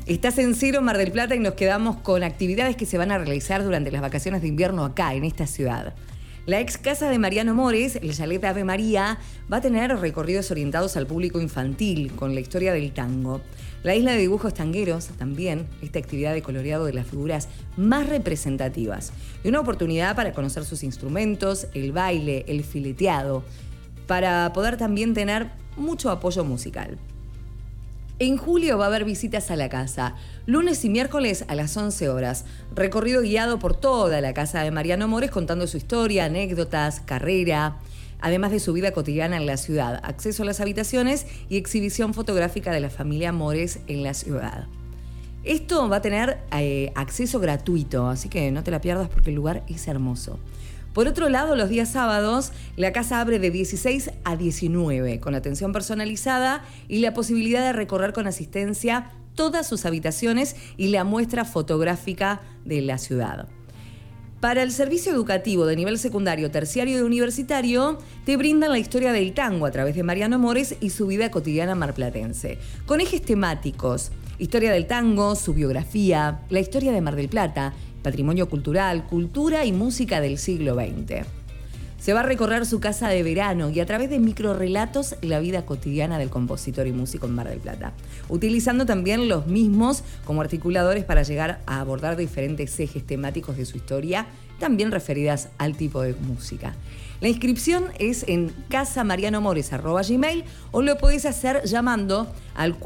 Estás en Cero Mar del Plata y nos quedamos con actividades que se van a realizar durante las vacaciones de invierno acá, en esta ciudad. La ex casa de Mariano Mores, el chalet Ave María, va a tener recorridos orientados al público infantil con la historia del tango. La isla de dibujos tangueros también, esta actividad de coloreado de las figuras más representativas. Y una oportunidad para conocer sus instrumentos, el baile, el fileteado, para poder también tener mucho apoyo musical. En julio va a haber visitas a la casa, lunes y miércoles a las 11 horas. Recorrido guiado por toda la casa de Mariano Mores contando su historia, anécdotas, carrera, además de su vida cotidiana en la ciudad, acceso a las habitaciones y exhibición fotográfica de la familia Mores en la ciudad. Esto va a tener acceso gratuito, así que no te la pierdas porque el lugar es hermoso. Por otro lado, los días sábados, la casa abre de 16 a 19, con atención personalizada y la posibilidad de recorrer con asistencia todas sus habitaciones y la muestra fotográfica de la ciudad. Para el servicio educativo de nivel secundario, terciario y universitario, te brindan la historia del tango a través de Mariano Mores y su vida cotidiana marplatense, con ejes temáticos: historia del tango, su biografía, la historia de Mar del Plata, patrimonio cultural, cultura y música del siglo XX. Se va a recorrer su casa de verano y a través de microrrelatos la vida cotidiana del compositor y músico en Mar del Plata, utilizando también los mismos como articuladores para llegar a abordar diferentes ejes temáticos de su historia, también referidas al tipo de música. La inscripción es en casamarianomores@gmail o lo podés hacer llamando al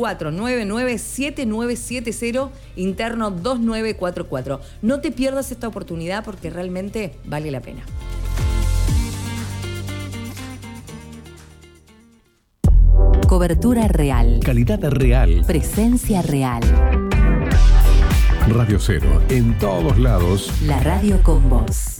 499-7970 interno 2944. No te pierdas esta oportunidad porque realmente vale la pena. Cobertura real. Calidad real. Presencia real. Radio Cero, en todos lados. La radio con vos.